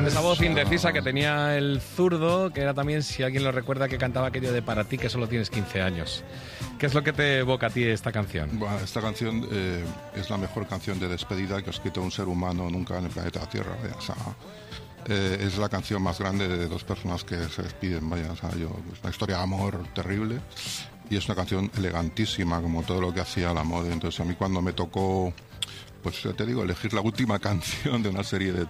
Esa voz indecisa que tenía el zurdo, que era también, si alguien lo recuerda, que cantaba aquello de Para ti que solo tienes 15 años. ¿Qué es lo que te evoca a ti esta canción? Bueno, esta canción es la mejor canción de despedida que ha escrito un ser humano nunca en el planeta Tierra. O sea, es la canción más grande de dos personas que se despiden. Vaya, o sea, es una historia de amor terrible y es una canción elegantísima, como todo lo que hacía la moda. Entonces, a mí cuando me tocó, pues te digo, elegir la última canción de una serie de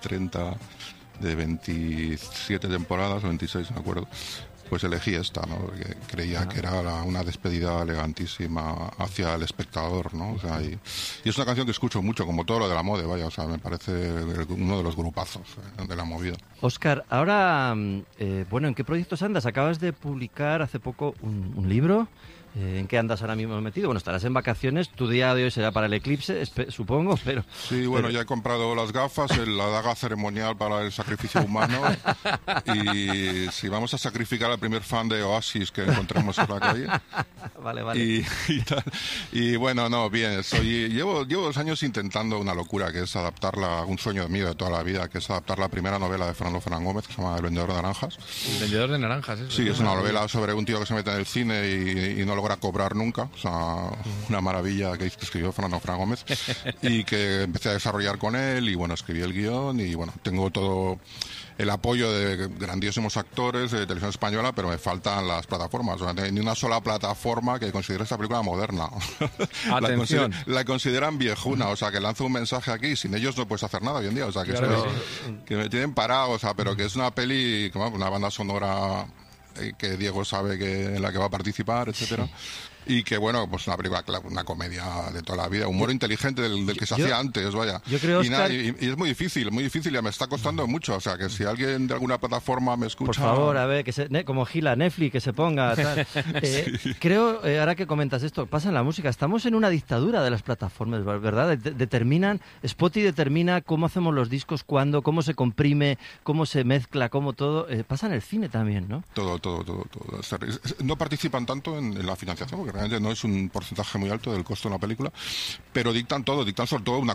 27 temporadas, o 26, no me acuerdo, pues elegí esta, ¿no? Porque creía que era una despedida elegantísima hacia el espectador, ¿no? O sea, y es una canción que escucho mucho, como todo lo de la moda, vaya, o sea, me parece uno de los grupazos de la movida. Óscar, ahora, bueno, ¿en qué proyectos andas? Acabas de publicar hace poco un libro. ¿En qué andas ahora mismo metido? Bueno, estarás en vacaciones, tu día de hoy será para el eclipse, supongo, pero... Sí, bueno, ya he comprado las gafas, la daga ceremonial para el sacrificio humano, y si vamos a sacrificar al primer fan de Oasis que encontremos en la calle. Vale. Y tal. Y bueno, no, bien, llevo 2 años intentando una locura, que es adaptarla, un sueño mío de toda la vida, que es adaptar la primera novela de Fernando Fernán Gómez, que se llama El vendedor de naranjas. El vendedor de naranjas, eso. Sí, es una novela sobre un tío que se mete en el cine y no logra cobrar nunca, o sea, una maravilla que escribió Fernando Fran Gómez y que empecé a desarrollar con él y bueno, escribí el guión y bueno, tengo todo el apoyo de grandísimos actores de televisión española, pero me faltan las plataformas, o sea, ni una sola plataforma que considere esta película moderna. Atención. La consideran viejuna, o sea, que lanzo un mensaje aquí y sin ellos no puedes hacer nada hoy en día, o sea, que, claro, que me tienen parado, o sea, pero que es una peli, una banda sonora que Diego sabe en la que va a participar, etcétera. Y que, bueno, pues una película, una comedia de toda la vida, humor inteligente del que se hacía antes, vaya. Yo creo, Oscar... y es muy difícil, y me está costando mucho, o sea, que si alguien de alguna plataforma me escucha... Por favor, a ver, como Gila, Netflix, que se ponga, tal. Sí. Creo, ahora que comentas esto, pasa en la música, estamos en una dictadura de las plataformas, ¿verdad? Spotify determina cómo hacemos los discos, cuándo, cómo se comprime, cómo se mezcla, cómo todo. Pasa en el cine también, ¿no? Todo. No participan tanto en la financiación, porque realmente no es un porcentaje muy alto del costo de una película, pero dictan sobre todo